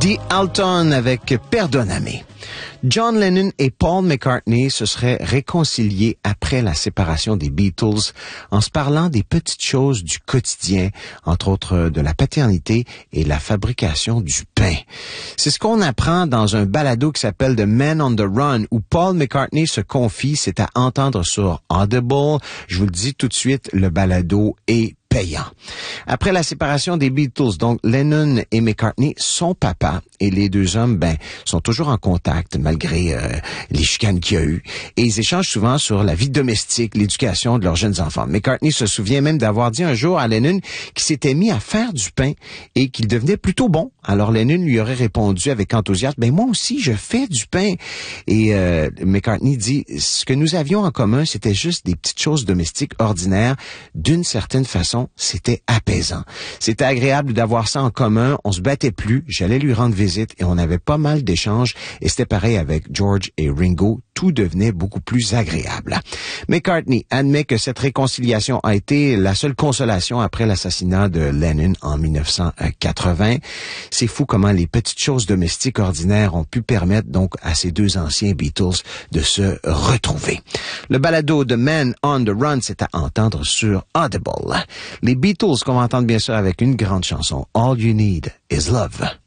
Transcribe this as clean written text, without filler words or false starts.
The Alton avec Perdoname. John Lennon et Paul McCartney se seraient réconciliés après la séparation des Beatles en se parlant des petites choses du quotidien, entre autres de la paternité et la fabrication du pain. C'est ce qu'on apprend dans un balado qui s'appelle The Man on the Run, où Paul McCartney se confie, c'est à entendre sur Audible. Je vous le dis tout de suite, le balado est payant. Après la séparation des Beatles, donc Lennon et McCartney sont papa et les deux hommes, sont toujours en contact malgré les chicanes qu'il y a eu. Et ils échangent souvent sur la vie domestique, l'éducation de leurs jeunes enfants. McCartney se souvient même d'avoir dit un jour à Lennon qu'il s'était mis à faire du pain et qu'il devenait plutôt bon. Alors Lennon lui aurait répondu avec enthousiasme, moi aussi je fais du pain. Et McCartney dit, ce que nous avions en commun, c'était juste des petites choses domestiques ordinaires. D'une certaine façon, c'était apaisant. C'était agréable d'avoir ça en commun. On se battait plus. J'allais lui rendre visite et on avait pas mal d'échanges. Et c'était pareil avec George et Ringo. Tout devenait beaucoup plus agréable. McCartney admet que cette réconciliation a été la seule consolation après l'assassinat de Lennon en 1980. C'est fou comment les petites choses domestiques ordinaires ont pu permettre donc à ces deux anciens Beatles de se retrouver. Le balado de Man on the Run, c'est à entendre sur Audible. Les Beatles qu'on va entendre bien sûr avec une grande chanson, All You Need Is Love.